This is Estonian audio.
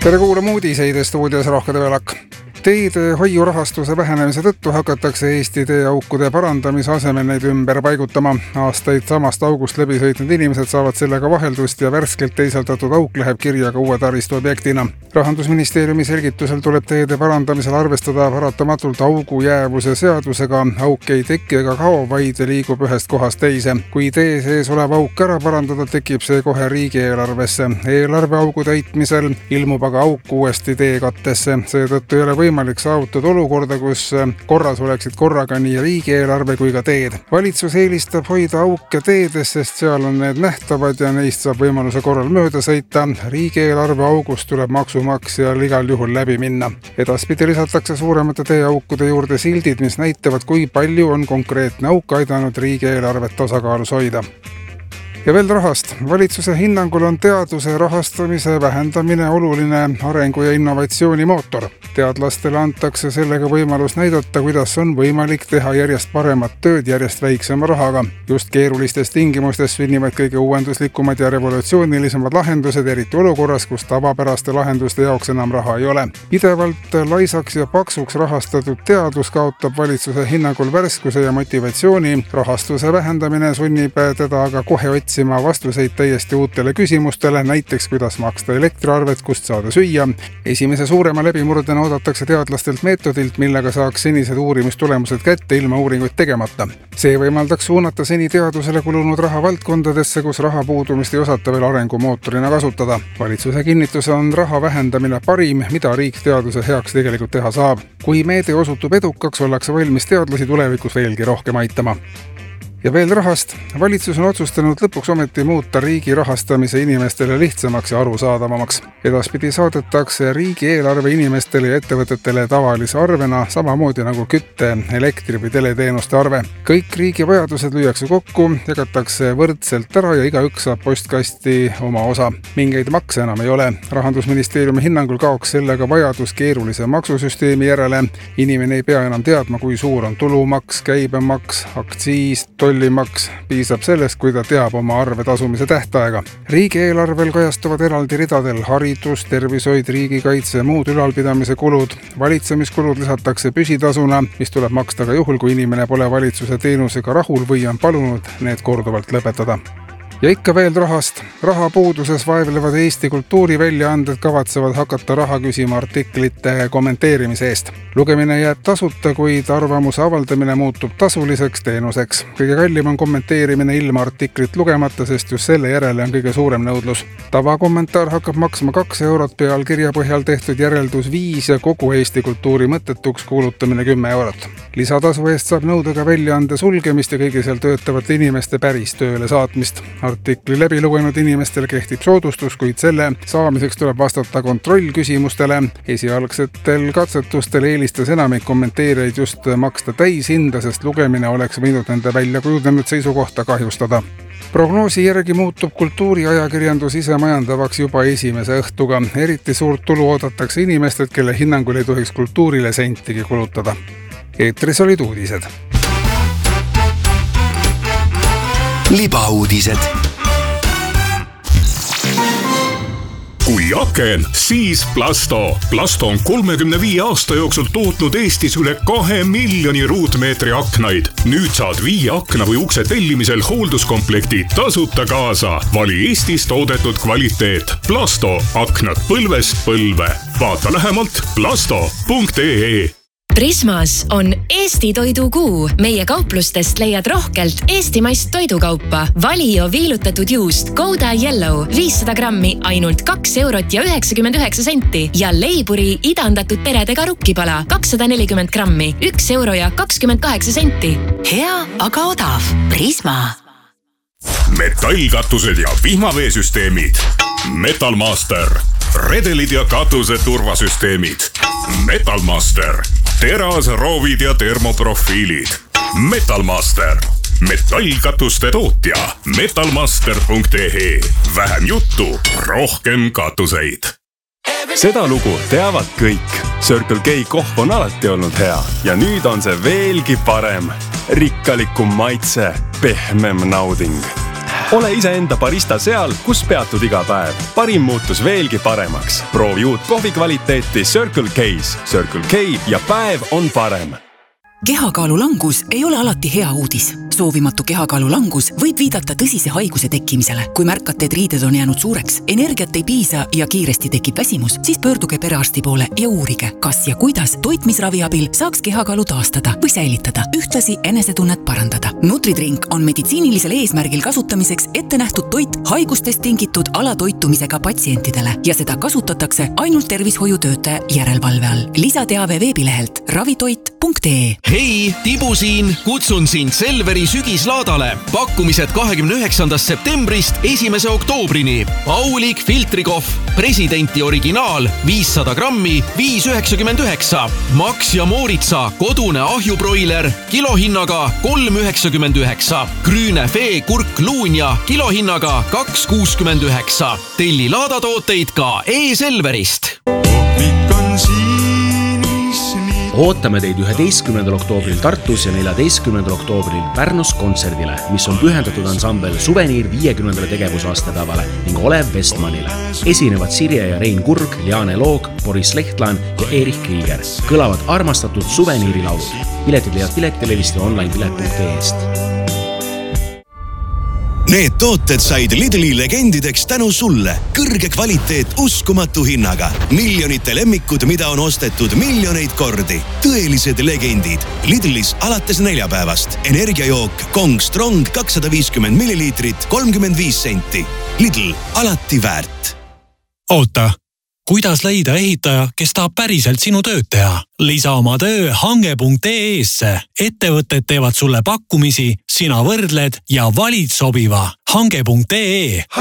Tere kuulama uudiseid stuudios Rohke Develak. Teede hoiurahastuse vähenemise tõttu hakatakse Eesti teeaukude parandamise asemel neid ümber paigutama. Aastaid samast august läbi sõitnud inimesed saavad sellega vaheldust ja värskelt teisaldatud auk läheb kirja ka uue taristu objektina. Rahandusministeeriumi selgitusel tuleb teede parandamisel arvestada paratamatult augu jäävuse seadusega. Auk ei teki ega kao, vaid liigub ühest kohast teise. Kui tee sees olev auk ära parandada, tekib see kohe riigieelarvesse. Eelarveaugu täitmisel ilmub aga auk uuesti teekattesse. Seetõttu ei ole võimalik saavutada olukorda, kus korras oleksid korraga nii riigieelarve kui ka teed. Valitsus eelistab hoida auke teedes, sest seal on need nähtavad ja neist saab võimaluse korral mööda sõita. Riigieelarve august tuleb maksumaksjal igal juhul läbi minna. Edaspidi lisatakse suuremate teeaukude juurde sildid, mis näitavad, kui palju on konkreetne auk aidanud riigieelarvet tasakaalus hoida. Ja veel rahast. Valitsuse hinnangul on teaduse rahastamise vähendamine oluline arengu ja innovatsiooni mootor. Teadlastele antakse sellega võimalus näidata, kuidas on võimalik teha järjest paremat tööd järjest väiksema rahaga. Just keerulistes tingimustes sünnivad kõige uuenduslikumad ja revolutsioonilisemad lahendused, eriti olukorras, kus tavapäraste lahenduste jaoks enam raha ei ole. Pidevalt laisaks ja paksuks rahastatud teadus kaotab valitsuse hinnangul värskuse ja motivatsiooni. Rahastuse vähendamine sunnib teda aga kohe otsima vastuseid täiesti uutele küsimustele, näiteks kuidas maksta elektriarvet, kust saada süüa. Esimese suurema läbimurdena oodatakse teadlastelt meetodilt, millega saaks senised uurimistulemused kätte ilma uuringuid tegemata. See võimaldaks suunata seni teadusele kulunud raha valdkondadesse, kus raha puudumist ei osata veel arengumootorina kasutada. Valitsuse kinnitus on raha vähendamine parim, mida riik teaduse heaks tegelikult teha saab. Kui meede osutub edukaks, ollakse valmis teadlasi tulevikus veelgi rohkem aitama. Ja veel rahast. Valitsus on otsustanud lõpuks ometi muuta riigi rahastamise inimestele lihtsamaks ja arusaadavamaks. Edaspidi saadetakse riigieelarve inimestele ja ettevõtetele tavalise arvena, samamoodi nagu kütte, elektri või teleteenuste arve. Kõik riigi vajadused lüüakse kokku, jagatakse võrdselt ära ja igaüks saab postkasti oma osa. Mingeid makse enam ei ole. Rahandusministeeriumi hinnangul kaoks sellega vajadus keerulise maksusüsteemi järele. Inimene ei pea enam teadma, kui suur on tulumaks, käibemaks, aktsiis, tollimaks. Piisab sellest, kui ta teab oma arve tasumise tähtaega. Riigieelarvel kajastuvad eraldi ridadel haridus, tervishoid, riigikaitse ja muud ülalpidamise kulud. Valitsemiskulud lisatakse püsitasuna, mis tuleb maksta ka juhul, kui inimene pole valitsuse teenusega rahul või on palunud need korduvalt lõpetada. Ja ikka veel rahast. Rahapuuduses vaevlevad Eesti kultuuriväljaanded kavatsevad hakata raha küsima artiklite kommenteerimise eest. Lugemine jääb tasuta, kuid arvamuse avaldamine muutub tasuliseks teenuseks. Kõige kallim on kommenteerimine ilma artiklit lugemata, sest just selle järele on kõige suurem nõudlus. Tavakommentaar hakkab maksma 2 eurot, pealkirja põhjal tehtud järeldus 5 ja kogu Eesti kultuuri mõttetuks kuulutamine 10 eurot. Lisatasu eest saab nõuda ka väljaande sulgemist ja kõigi seal töötavate inimeste päris tööle saatmist. Artikli läbi lugenud inimestel kehtib soodustus, kuid selle saamiseks tuleb vastata kontrollküsimustele. Esialgsetel katsetustel eelistas enamik kommenteerijaid just maksta täishinda, sest lugemine oleks võinud nende välja kujunenud seisukohta kahjustada. Prognoosi järgi muutub kultuuriajakirjandus ise majandavaks juba esimese õhtuga. Eriti suurt tulu oodatakse inimestelt, kelle hinnangul ei tohiks kultuurile sentigi kulutada. Eetris olid uudised. Libauudised. Kui aken, siis Plasto. Plasto on 35 aasta jooksul tootnud Eestis üle 2 miljoni ruutmeetri aknaid. Nüüd saad 5 akna või ukse tellimisel hoolduskomplekti tasuta kaasa. Vali Eestis toodetud kvaliteet. Plasto. Aknad põlvest põlve. Vaata lähemalt plasto.ee. Prismas on Eesti toidukuu. Meie kauplustest leiad rohkelt eestimaist toidukaupa. Valio viilutatud juust Gouda Yellow 500 grammi ainult 2 eurot ja 99 senti ja Leiburi idandatud peredega rukkipala 240 grammi 1 euro ja 28 senti. Hea, aga odav. Prisma. Metallkatused ja vihmaveesüsteemid. Metalmaster. Redelid ja katuse turvasüsteemid. Metalmaster. Terasroovid ja termoprofiilid. Metalmaster. Metallkatuste tootja. Metalmaster.ee. Vähem juttu, rohkem katuseid. Seda lugu teavad kõik. Circle K kohv on alati olnud hea ja nüüd on see veelgi parem. Rikkalikum maitse, pehmem nauding. Ole iseenda barista seal, kus peatud iga päev. Parim muutus veelgi paremaks. Proovi uut kohvi kvaliteeti Circle K's. Circle K ja päev on parem. Kehakaalu langus ei ole alati hea uudis. Soovimatu kehakaalu langus võib viidata tõsise haiguse tekkimisele. Kui märkate, et riided on jäänud suureks, energiat ei piisa ja kiiresti tekib väsimus, siis pöörduge perearsti poole ja uurige, kas ja kuidas toitmisravi abil saaks kehakaalu taastada või säilitada, ühtlasi enesetunnet parandada. Nutridrink on meditsiinilisel eesmärgil kasutamiseks ette nähtud toit haigustest tingitud alatoitumisega patsientidele ja seda kasutatakse ainult tervishoiutöötaja järelevalve all. Lisateave veebilehelt ravitoit.ee. Hei, Tibu siin, kutsun sind Selveri sügislaadale. Pakkumised 29. septembrist 1. oktoobrini. Aulik filtrikohv, presidenti originaal, 500 grammi, 5,99. Max ja Mooritsa, kodune ahjubroiler, kilohinnaga 3,99. Grüne Fee kurkluunja, kilohinnaga 2,69. Telli laadatooteid ka e-Selverist. Ootame teid 11. oktoobril Tartus ja 14. oktoobril Pärnus kontserdile, mis on pühendatud ansambel Suveniir 50. tegevusaastapäevale ning Olev Vestmanile. Esinevad Sirje ja Rein Kurg, Liane Loog, Boris Lehtlaan ja Erich Krieger. Kõlavad armastatud Suveniirilaulud. Piletid leiad Piletilevist ja online-pilet.ee-st. Need tooted said Lidli legendideks tänu sulle. Kõrge kvaliteet uskumatu hinnaga. Miljonite lemmikud, mida on ostetud miljoneid kordi. Tõelised legendid. Lidlis alates neljapäevast. Energiajook Kong Strong 250 milliliitrit 35 senti. Lidl, alati väärt. Oota, kuidas leida ehitaja, kes tahab päriselt sinu tööd teha? Lisa oma töö hange.ee-sse. Ettevõtted teevad sulle pakkumisi, sina võrdled ja valid sobiva. Hange.ee.